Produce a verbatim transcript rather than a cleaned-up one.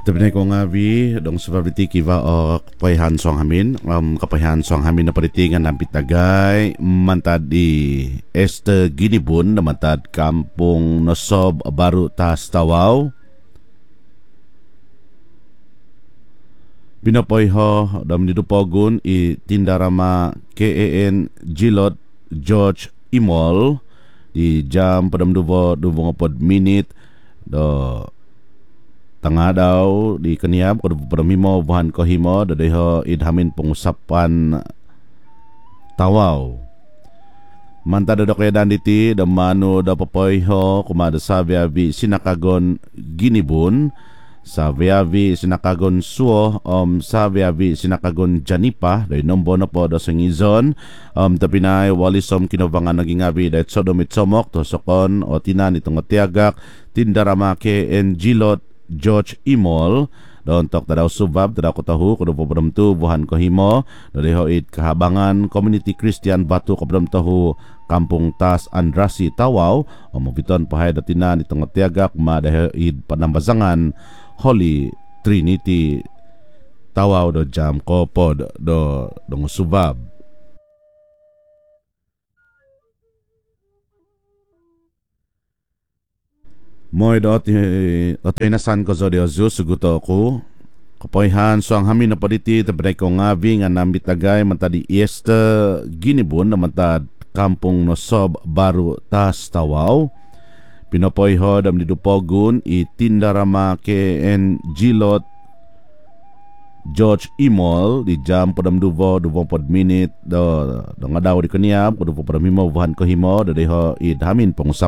Tabi ko nga vi dong sa pabiti kiva o kapayahan song hamin um, kapayahan song hamin na paritingan ng pitagay mantad di este ginibun na mantad kampung nosob baru tas tawaw binapoy ho dam nidupogun i tindarama K E N Gilot George Imol di jam padam dubo dubo ngapod minute do tanga daw di kaniab kudu pramimo bahan kohimo dadeho idhamin pengusapan tawaw manta dodok edan diti damanu da papoyho kumada sabiabi sinakagon ginibun sabiabi sinakagon suo om sabiabi sinakagon janipa day nombo na po da singizon um tapinay walisom kinobangan naging abi dahit sodomit somok to sokon o tinan itong tiagak tindarama K N Gilot George Imol don tok tadaw subab tadaw ko tahu kudu pobram tu buhan kohimo dadeho it kahabangan community Christian Batu kabram tahu kampung Tas Andrasi Tawaw o mobiton pahay datinan itong tiagak madahe it panambazangan Holy Trinity Tawaw do jam ko pod do dong subab. Moy dot otoy nasan ko zodi ozu suguto ko kapoyhan so ang hamin na paditi tabray ko nga vi nga nambitagay mantadi iesta ginibun na mantad kampung nosob baru tas tawaw pinopoy ho dam nidupogun i tindarama K N Gilot George Imol di jam podam duvo duvo pod minute do do nga daw di kaniab kudu po pramimo buhan ko himo dadeho i damin pangusap